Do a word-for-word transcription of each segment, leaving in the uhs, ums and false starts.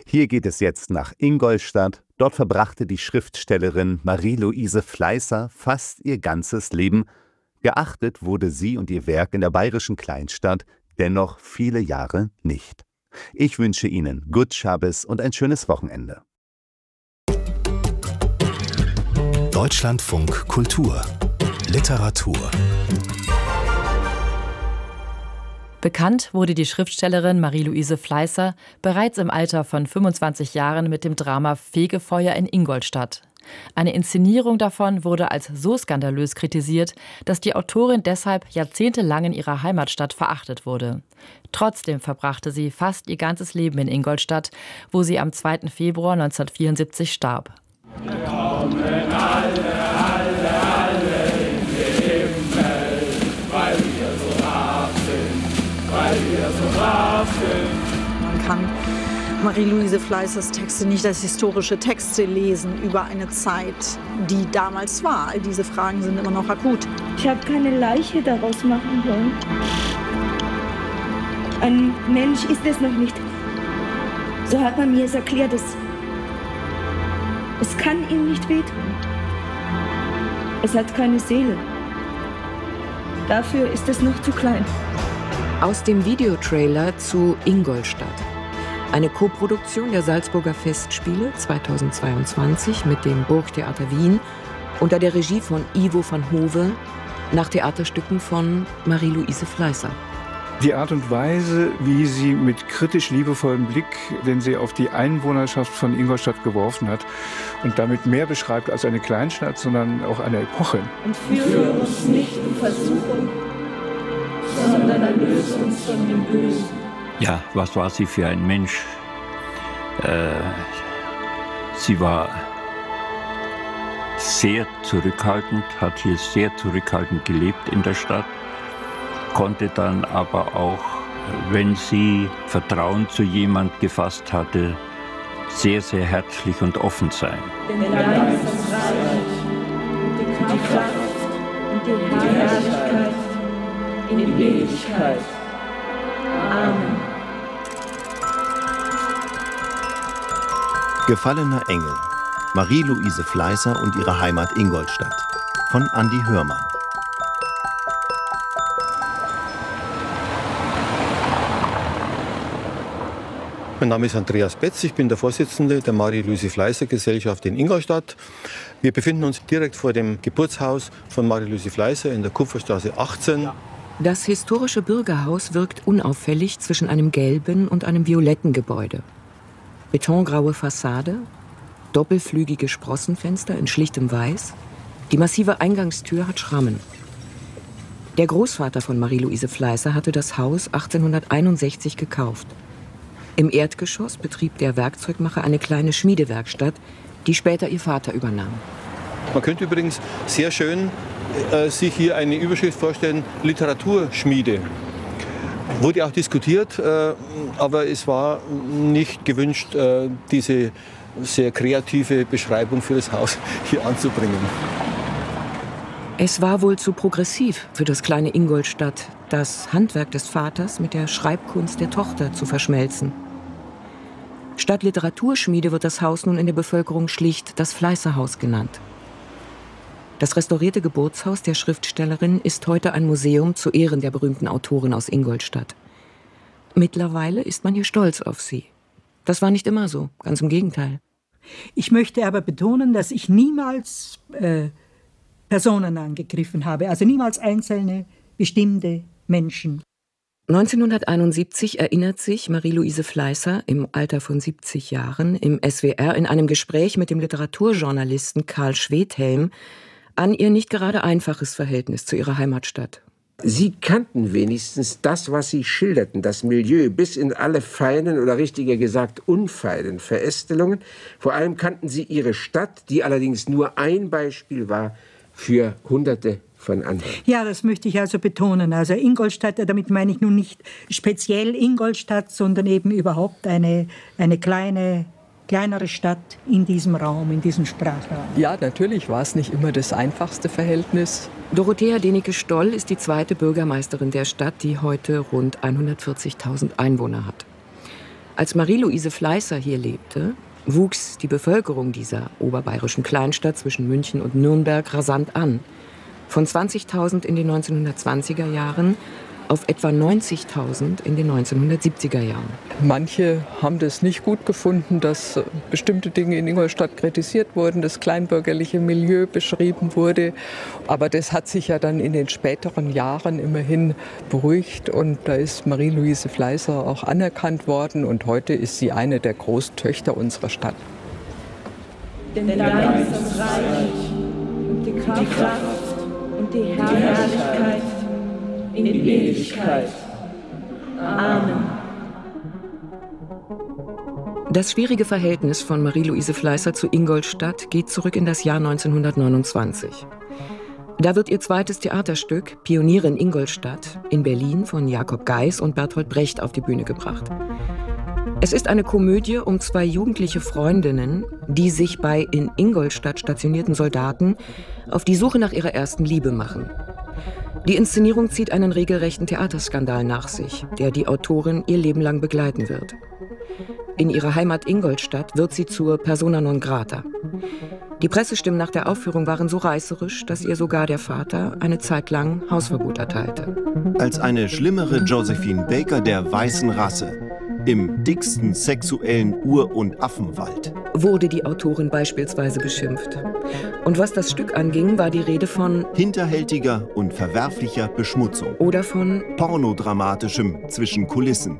Hier geht es jetzt nach Ingolstadt. Dort verbrachte die Schriftstellerin Marie-Louise Fleißer fast ihr ganzes Leben. Geachtet wurde sie und ihr Werk in der bayerischen Kleinstadt dennoch viele Jahre nicht. Ich wünsche Ihnen Gut Schabes und ein schönes Wochenende. Deutschlandfunk Kultur Literatur. Bekannt wurde die Schriftstellerin Marie-Louise Fleißer bereits im Alter von fünfundzwanzig Jahren mit dem Drama Fegefeuer in Ingolstadt. Eine Inszenierung davon wurde als so skandalös kritisiert, dass die Autorin deshalb jahrzehntelang in ihrer Heimatstadt verachtet wurde. Trotzdem verbrachte sie fast ihr ganzes Leben in Ingolstadt, wo sie am zweiten Februar neunzehnhundertvierundsiebzig starb. Wir kommen alle, alle, alle in den Himmel, weil wir so brav sind, weil wir so brav sind. Man kann Marie-Louise Fleißers Texte nicht als historische Texte lesen über eine Zeit, die damals war. All diese Fragen sind immer noch akut. Ich habe keine Leiche daraus machen wollen. Ein Mensch ist es noch nicht. So hat man mir es erklärt. Es, es kann ihm nicht wehtun. Es hat keine Seele. Dafür ist es noch zu klein. Aus dem Videotrailer zu Ingolstadt. Eine Koproduktion der Salzburger Festspiele zweitausendzweiundzwanzig mit dem Burgtheater Wien unter der Regie von Ivo van Hove nach Theaterstücken von Marie-Louise Fleißer. Die Art und Weise, wie sie mit kritisch liebevollem Blick, den sie auf die Einwohnerschaft von Ingolstadt geworfen hat und damit mehr beschreibt als eine Kleinstadt, sondern auch eine Epoche. Und führe uns nicht in Versuchung, sondern erlöse uns von dem Bösen. Ja, was war sie für ein Mensch? Äh, sie war sehr zurückhaltend, hat hier sehr zurückhaltend gelebt in der Stadt, konnte dann aber auch, wenn sie Vertrauen zu jemand gefasst hatte, sehr, sehr herzlich und offen sein. Denn dein ist das Reich, die Kraft und die Herrlichkeit in Ewigkeit. Amen. Gefallener Engel. Marie-Louise Fleißer und ihre Heimat Ingolstadt. Von Andi Hörmann. Mein Name ist Andreas Betz, ich bin der Vorsitzende der Marie-Louise Fleißer Gesellschaft in Ingolstadt. Wir befinden uns direkt vor dem Geburtshaus von Marie-Louise Fleißer in der Kupferstraße achtzehn. Das historische Bürgerhaus wirkt unauffällig zwischen einem gelben und einem violetten Gebäude. Betongraue Fassade, doppelflügige Sprossenfenster in schlichtem Weiß. Die massive Eingangstür hat Schrammen. Der Großvater von Marie-Louise Fleißer hatte das Haus achtzehnhunderteinundsechzig gekauft. Im Erdgeschoss betrieb der Werkzeugmacher eine kleine Schmiedewerkstatt, die später ihr Vater übernahm. Man könnte übrigens sehr schön äh, sich hier eine Überschrift vorstellen, Literaturschmiede. Wurde auch diskutiert, äh, aber es war nicht gewünscht, äh, diese sehr kreative Beschreibung für das Haus hier anzubringen. Es war wohl zu progressiv für das kleine Ingolstadt, das Handwerk des Vaters mit der Schreibkunst der Tochter zu verschmelzen. Statt Literaturschmiede wird das Haus nun in der Bevölkerung schlicht das Fleißerhaus genannt. Das restaurierte Geburtshaus der Schriftstellerin ist heute ein Museum zu Ehren der berühmten Autorin aus Ingolstadt. Mittlerweile ist man hier stolz auf sie. Das war nicht immer so, ganz im Gegenteil. Ich möchte aber betonen, dass ich niemals äh, Personen angegriffen habe, also niemals einzelne bestimmte Menschen. neunzehnhunderteinundsiebzig erinnert sich Marie-Louise Fleißer im Alter von siebzig Jahren im S W R in einem Gespräch mit dem Literaturjournalisten Karl Schwedhelm an ihr nicht gerade einfaches Verhältnis zu ihrer Heimatstadt. Sie kannten wenigstens das, was Sie schilderten, das Milieu, bis in alle feinen oder richtiger gesagt unfeinen Verästelungen. Vor allem kannten Sie Ihre Stadt, die allerdings nur ein Beispiel war für Hunderte von anderen. Ja, das möchte ich also betonen. Also Ingolstadt, damit meine ich nun nicht speziell Ingolstadt, sondern eben überhaupt eine, eine kleine kleinere Stadt in diesem Raum, in diesem Sprachraum. Ja, natürlich war es nicht immer das einfachste Verhältnis. Dorothea Deneke-Stoll ist die zweite Bürgermeisterin der Stadt, die heute rund hundertvierzigtausend Einwohner hat. Als Marie-Louise Fleißer hier lebte, wuchs die Bevölkerung dieser oberbayerischen Kleinstadt zwischen München und Nürnberg rasant an. Von zwanzigtausend in den neunzehnhundertzwanziger Jahren auf etwa neunzigtausend in den neunzehnhundertsiebziger Jahren. Manche haben das nicht gut gefunden, dass bestimmte Dinge in Ingolstadt kritisiert wurden, das kleinbürgerliche Milieu beschrieben wurde. Aber das hat sich ja dann in den späteren Jahren immerhin beruhigt und da ist Marie-Louise Fleißer auch anerkannt worden und heute ist sie eine der Großtöchter unserer Stadt. Denn dein ist das Reich und die Kraft und die Herrlichkeit in Ewigkeit. Amen. Das schwierige Verhältnis von Marie-Louise Fleißer zu Ingolstadt geht zurück in das Jahr neunzehnhundertneunundzwanzig. Da wird ihr zweites Theaterstück Pioniere in Ingolstadt in Berlin von Jakob Geis und Bertolt Brecht auf die Bühne gebracht. Es ist eine Komödie um zwei jugendliche Freundinnen, die sich bei in Ingolstadt stationierten Soldaten auf die Suche nach ihrer ersten Liebe machen. Die Inszenierung zieht einen regelrechten Theaterskandal nach sich, der die Autorin ihr Leben lang begleiten wird. In ihrer Heimat Ingolstadt wird sie zur Persona non grata. Die Pressestimmen nach der Aufführung waren so reißerisch, dass ihr sogar der Vater eine Zeit lang Hausverbot erteilte. Als eine schlimmere Josephine Baker der weißen Rasse im dicksten sexuellen Ur- und Affenwald wurde die Autorin beispielsweise beschimpft. Und was das Stück anging, war die Rede von hinterhältiger und verwerflicher Beschmutzung oder von pornodramatischem zwischen Kulissen.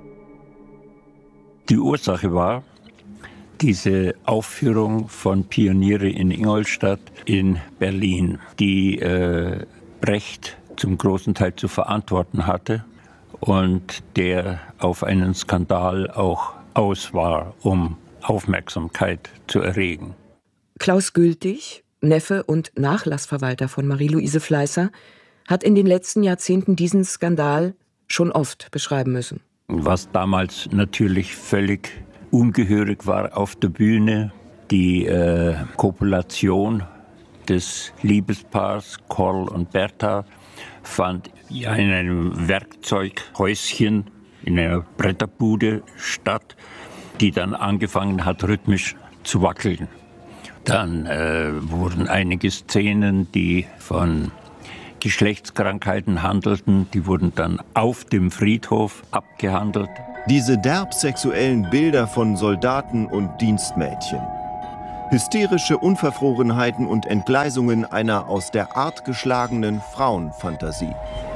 Die Ursache war diese Aufführung von Pioniere in Ingolstadt in Berlin, die äh, Brecht zum großen Teil zu verantworten hatte und der auf einen Skandal auch aus war, um Aufmerksamkeit zu erregen. Klaus Gültig, Neffe und Nachlassverwalter von Marie-Louise Fleißer, hat in den letzten Jahrzehnten diesen Skandal schon oft beschreiben müssen. Was damals natürlich völlig ungehörig war auf der Bühne, die äh, Kopulation des Liebespaars Korl und Bertha fand in einem Werkzeughäuschen in einer Bretterbude statt, die dann angefangen hat, rhythmisch zu wackeln. Dann äh, wurden einige Szenen, die von Geschlechtskrankheiten handelten, die wurden dann auf dem Friedhof abgehandelt. Diese derb sexuellen Bilder von Soldaten und Dienstmädchen. Hysterische Unverfrorenheiten und Entgleisungen einer aus der Art geschlagenen Frauenfantasie.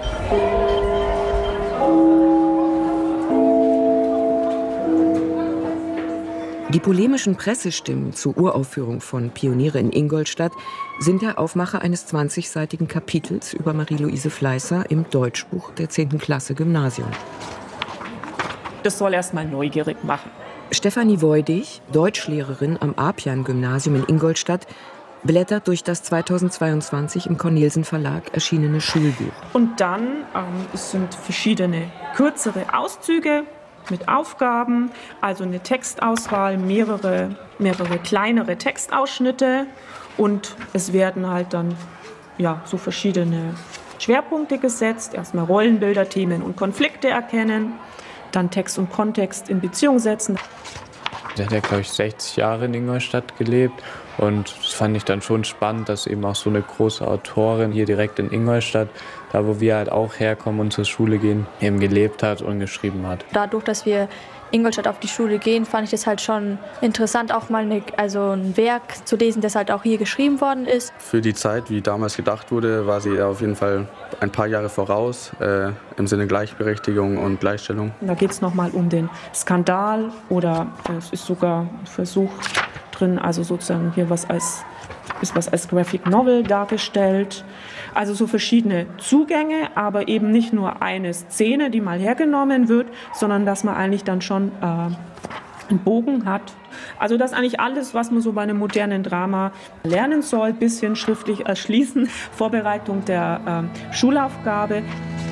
Die polemischen Pressestimmen zur Uraufführung von Pioniere in Ingolstadt sind der Aufmacher eines zwanzigseitigen Kapitels über Marie-Louise Fleißer im Deutschbuch der zehnten Klasse Gymnasium. Das soll erst mal neugierig machen. Stefanie Woidig, Deutschlehrerin am Apian-Gymnasium in Ingolstadt, blättert durch das zweitausendzweiundzwanzig im Cornelsen Verlag erschienene Schulbuch. Und dann ähm, es sind verschiedene kürzere Auszüge mit Aufgaben, also eine Textauswahl, mehrere, mehrere kleinere Textausschnitte und es werden halt dann ja, so verschiedene Schwerpunkte gesetzt. Erstmal Rollenbilder, Themen und Konflikte erkennen, dann Text und Kontext in Beziehung setzen. Der hat ja, glaube ich, sechzig Jahre in Ingolstadt gelebt und das fand ich dann schon spannend, dass eben auch so eine große Autorin hier direkt in Ingolstadt, da wo wir halt auch herkommen und zur Schule gehen, eben gelebt hat und geschrieben hat. Dadurch, dass wir Ingolstadt auf die Schule gehen, fand ich es halt schon interessant, auch mal eine, also ein Werk zu lesen, das halt auch hier geschrieben worden ist. Für die Zeit, wie damals gedacht wurde, war sie auf jeden Fall ein paar Jahre voraus, äh, im Sinne Gleichberechtigung und Gleichstellung. Da geht es nochmal um den Skandal oder es ist sogar ein Versuch drin, also sozusagen hier was als, ist was als Graphic Novel dargestellt. Also so verschiedene Zugänge, aber eben nicht nur eine Szene, die mal hergenommen wird, sondern dass man eigentlich dann schon äh, einen Bogen hat. Also das ist eigentlich alles, was man so bei einem modernen Drama lernen soll, bisschen schriftlich erschließen, Vorbereitung der äh, Schulaufgabe.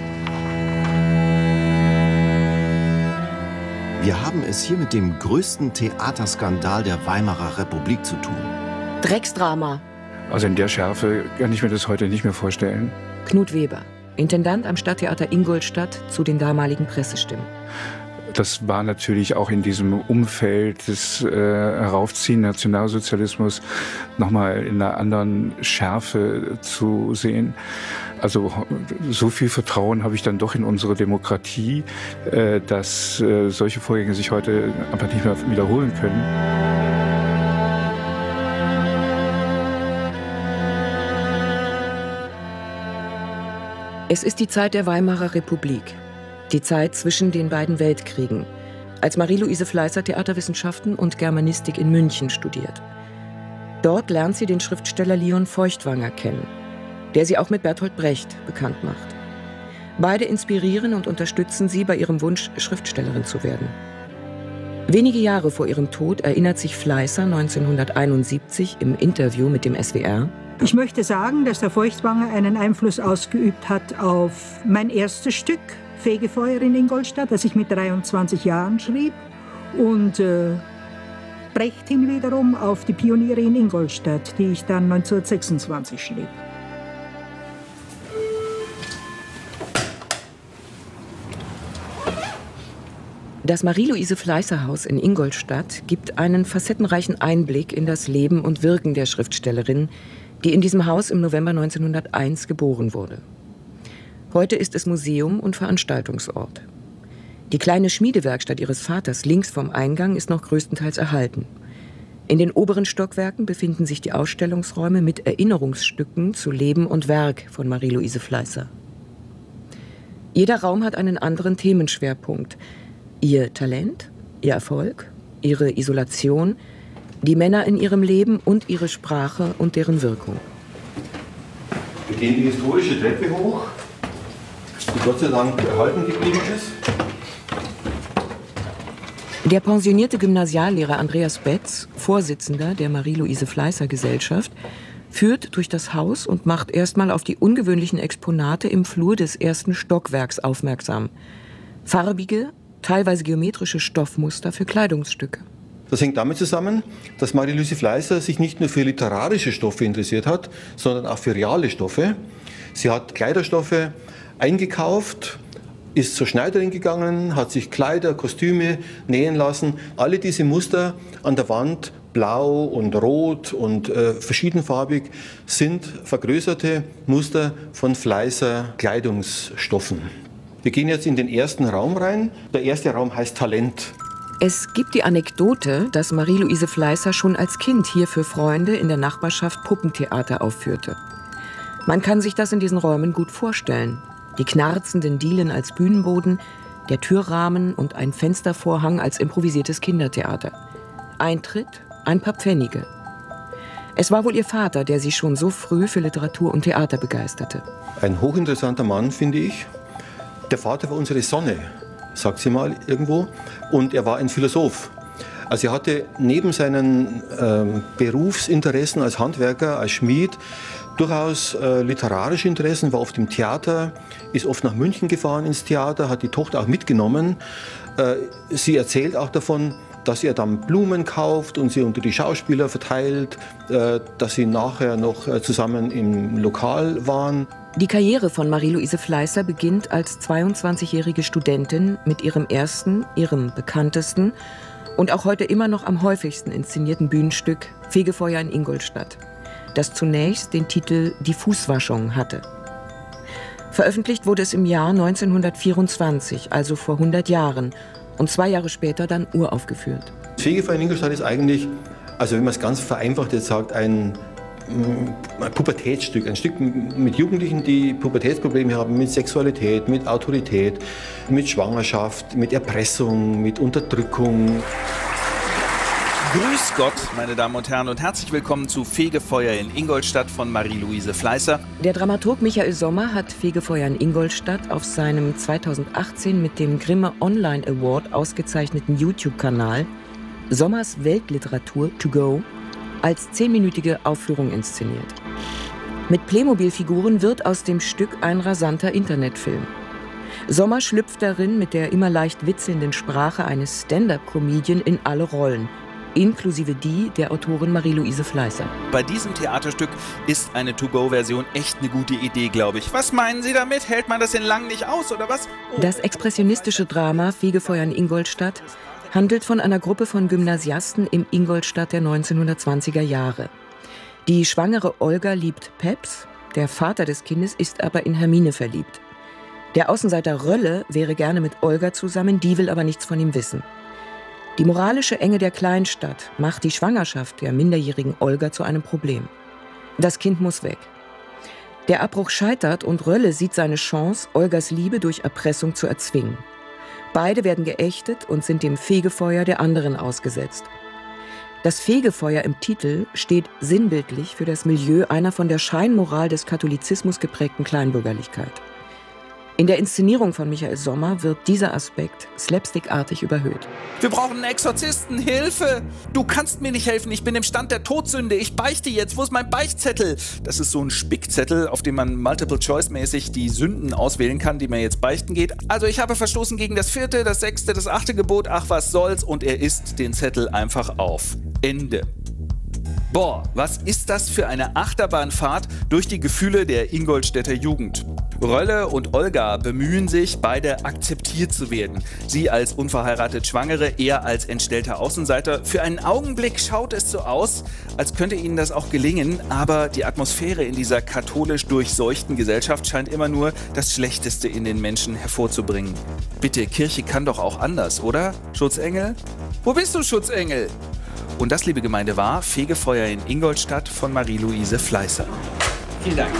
Wir haben es hier mit dem größten Theaterskandal der Weimarer Republik zu tun. Drecksdrama. Also in der Schärfe kann ich mir das heute nicht mehr vorstellen. Knut Weber, Intendant am Stadttheater Ingolstadt, zu den damaligen Pressestimmen. Das war natürlich auch in diesem Umfeld des äh, heraufziehenden Nationalsozialismus nochmal in einer anderen Schärfe zu sehen. Also so viel Vertrauen habe ich dann doch in unsere Demokratie, äh, dass äh, solche Vorgänge sich heute einfach nicht mehr wiederholen können. Es ist die Zeit der Weimarer Republik, die Zeit zwischen den beiden Weltkriegen, als Marie-Louise Fleißer Theaterwissenschaften und Germanistik in München studiert. Dort lernt sie den Schriftsteller Leon Feuchtwanger kennen, der sie auch mit Bertolt Brecht bekannt macht. Beide inspirieren und unterstützen sie bei ihrem Wunsch, Schriftstellerin zu werden. Wenige Jahre vor ihrem Tod erinnert sich Fleißer neunzehnhunderteinundsiebzig im Interview mit dem S W R: Ich möchte sagen, dass der Feuchtwanger einen Einfluss ausgeübt hat auf mein erstes Stück, Fegefeuer in Ingolstadt, das ich mit dreiundzwanzig Jahren schrieb. Und äh, Brecht hin wiederum auf die Pioniere in Ingolstadt, die ich dann neunzehnhundertsechsundzwanzig schrieb. Das Marie-Louise Fleißer Haus in Ingolstadt gibt einen facettenreichen Einblick in das Leben und Wirken der Schriftstellerin, die in diesem Haus im November neunzehnhunderteins geboren wurde. Heute ist es Museum und Veranstaltungsort. Die kleine Schmiedewerkstatt ihres Vaters links vom Eingang ist noch größtenteils erhalten. In den oberen Stockwerken befinden sich die Ausstellungsräume mit Erinnerungsstücken zu Leben und Werk von Marie-Louise Fleißer. Jeder Raum hat einen anderen Themenschwerpunkt. Ihr Talent, ihr Erfolg, ihre Isolation, die Männer in ihrem Leben und ihre Sprache und deren Wirkung. Wir gehen die historische Treppe hoch, die Gott sei Dank erhalten geblieben ist. Der pensionierte Gymnasiallehrer Andreas Betz, Vorsitzender der Marie-Louise Fleißer Gesellschaft, führt durch das Haus und macht erstmal auf die ungewöhnlichen Exponate im Flur des ersten Stockwerks aufmerksam. Farbige, teilweise geometrische Stoffmuster für Kleidungsstücke. Das hängt damit zusammen, dass Marie-Louise Fleißer sich nicht nur für literarische Stoffe interessiert hat, sondern auch für reale Stoffe. Sie hat Kleiderstoffe eingekauft, ist zur Schneiderin gegangen, hat sich Kleider, Kostüme nähen lassen. Alle diese Muster an der Wand, blau und rot und äh, verschiedenfarbig, sind vergrößerte Muster von Fleißer Kleidungsstoffen. Wir gehen jetzt in den ersten Raum rein. Der erste Raum heißt Talent. Es gibt die Anekdote, dass Marie-Louise Fleißer schon als Kind hier für Freunde in der Nachbarschaft Puppentheater aufführte. Man kann sich das in diesen Räumen gut vorstellen. Die knarzenden Dielen als Bühnenboden, der Türrahmen und ein Fenstervorhang als improvisiertes Kindertheater. Eintritt, ein paar Pfennige. Es war wohl ihr Vater, der sie schon so früh für Literatur und Theater begeisterte. Ein hochinteressanter Mann, finde ich. Der Vater war unsere Sonne, sagt sie mal irgendwo, und er war ein Philosoph. Also er hatte neben seinen ähm, Berufsinteressen als Handwerker, als Schmied, durchaus äh, literarische Interessen, war oft im Theater, ist oft nach München gefahren ins Theater, hat die Tochter auch mitgenommen. Äh, sie erzählt auch davon, dass er dann Blumen kauft und sie unter die Schauspieler verteilt, äh, dass sie nachher noch äh, zusammen im Lokal waren. Die Karriere von Marie-Louise Fleißer beginnt als zweiundzwanzigjährige Studentin mit ihrem ersten, ihrem bekanntesten und auch heute immer noch am häufigsten inszenierten Bühnenstück Fegefeuer in Ingolstadt, das zunächst den Titel Die Fußwaschung hatte. Veröffentlicht wurde es im Jahr neunzehnhundertvierundzwanzig, also vor hundert Jahren, und zwei Jahre später dann uraufgeführt. Fegefeuer in Ingolstadt ist eigentlich, also wenn man es ganz vereinfacht jetzt sagt, ein ein Pubertätsstück, ein Stück mit Jugendlichen, die Pubertätsprobleme haben, mit Sexualität, mit Autorität, mit Schwangerschaft, mit Erpressung, mit Unterdrückung. Grüß Gott, meine Damen und Herren, und herzlich willkommen zu Fegefeuer in Ingolstadt von Marie-Louise Fleißer. Der Dramaturg Michael Sommer hat Fegefeuer in Ingolstadt auf seinem zweitausendachtzehn mit dem Grimme Online Award ausgezeichneten YouTube-Kanal Sommers Weltliteratur to go als zehnminütige Aufführung inszeniert. Mit Playmobil-Figuren wird aus dem Stück ein rasanter Internetfilm. Sommer schlüpft darin mit der immer leicht witzelnden Sprache eines Stand-up-Comedian in alle Rollen. inklusive die der Autorin Marie-Louise Fleißer. Bei diesem Theaterstück ist eine To-Go-Version echt eine gute Idee, glaube ich. Was meinen Sie damit? Hält man das in lang nicht aus, oder was? Oh. Das expressionistische Drama Fegefeuer in Ingolstadt handelt von einer Gruppe von Gymnasiasten im Ingolstadt der neunzehnhundertzwanziger Jahre. Die schwangere Olga liebt Peps, der Vater des Kindes ist aber in Hermine verliebt. Der Außenseiter Rölle wäre gerne mit Olga zusammen, die will aber nichts von ihm wissen. Die moralische Enge der Kleinstadt macht die Schwangerschaft der minderjährigen Olga zu einem Problem. Das Kind muss weg. Der Abbruch scheitert und Rölle sieht seine Chance, Olgas Liebe durch Erpressung zu erzwingen. Beide werden geächtet und sind dem Fegefeuer der anderen ausgesetzt. Das Fegefeuer im Titel steht sinnbildlich für das Milieu einer von der Scheinmoral des Katholizismus geprägten Kleinbürgerlichkeit. In der Inszenierung von Michael Sommer wird dieser Aspekt slapstickartig überhöht. Wir brauchen einen Exorzisten, Hilfe! Du kannst mir nicht helfen, ich bin im Stand der Todsünde, ich beichte jetzt, wo ist mein Beichtzettel? Das ist so ein Spickzettel, auf dem man Multiple-Choice-mäßig die Sünden auswählen kann, die man jetzt beichten geht. Also ich habe verstoßen gegen das vierte, das sechste, das achte Gebot, ach was soll's, und er isst den Zettel einfach auf. Ende. Boah, was ist das für eine Achterbahnfahrt durch die Gefühle der Ingolstädter Jugend? Rölle und Olga bemühen sich, beide akzeptiert zu werden. Sie als unverheiratet Schwangere, er als entstellter Außenseiter. Für einen Augenblick schaut es so aus, als könnte ihnen das auch gelingen, aber die Atmosphäre in dieser katholisch durchseuchten Gesellschaft scheint immer nur das Schlechteste in den Menschen hervorzubringen. Bitte, Kirche kann doch auch anders, oder? Schutzengel? Wo bist du, Schutzengel? Und das, liebe Gemeinde, war Fegefeuer in Ingolstadt von Marie-Louise Fleißer. Vielen Dank.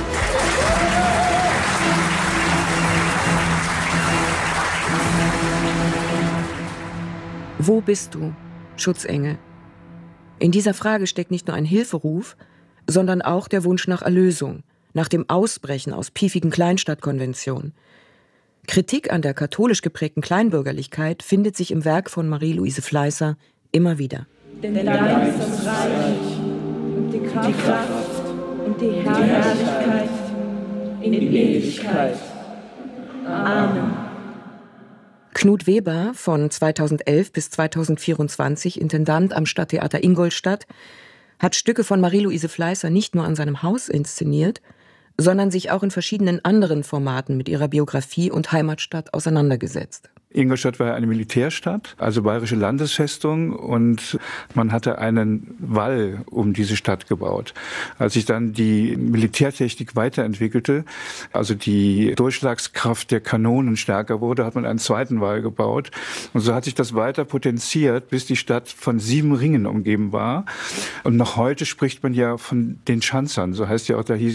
Wo bist du, Schutzengel? In dieser Frage steckt nicht nur ein Hilferuf, sondern auch der Wunsch nach Erlösung, nach dem Ausbrechen aus piefigen Kleinstadtkonventionen. Kritik an der katholisch geprägten Kleinbürgerlichkeit findet sich im Werk von Marie-Louise Fleißer immer wieder. Denn dein ist das Reich und die Kraft, die Kraft und die Herrlichkeit in Ewigkeit. Amen. Knut Weber, von zweitausendelf bis zweitausendvierundzwanzig Intendant am Stadttheater Ingolstadt, hat Stücke von Marie-Louise Fleißer nicht nur an seinem Haus inszeniert, sondern sich auch in verschiedenen anderen Formaten mit ihrer Biografie und Heimatstadt auseinandergesetzt. Ingolstadt war eine Militärstadt, also bayerische Landesfestung, und man hatte einen Wall um diese Stadt gebaut. Als sich dann die Militärtechnik weiterentwickelte, also die Durchschlagskraft der Kanonen stärker wurde, hat man einen zweiten Wall gebaut. Und so hat sich das weiter potenziert, bis die Stadt von sieben Ringen umgeben war. Und noch heute spricht man ja von den Schanzern, so heißt ja auch der